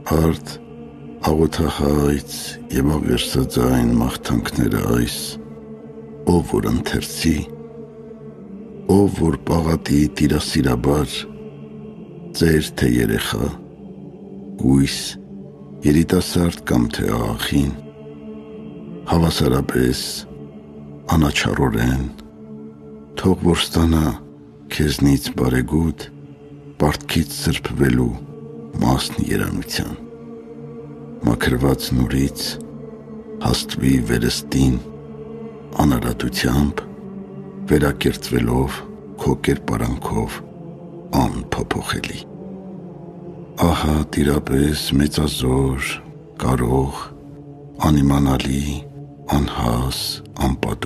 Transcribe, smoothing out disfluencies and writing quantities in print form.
Արդ աղոթահայց և աղերսաձայն մաղթանքները այս, ով որ ընթերցի, ով որ պաղատի տիրասիրաբար, ծեր թե երեխա, գույս, երիտասարդ կամ թե աղախին, հավասարապես, անաչառորեն, թող որ ստանա քեզնից բարեգութ, պարտքից սրբվելու մասն երանության, մաքրված նուրից հաստվի վերստին, անարատությամբ, վերակերտվելով քո կերպարանքով անփոփոխելի։ Ահա տիրապես մեծազոր, կարող, անիմանալի, անհաս, անպատու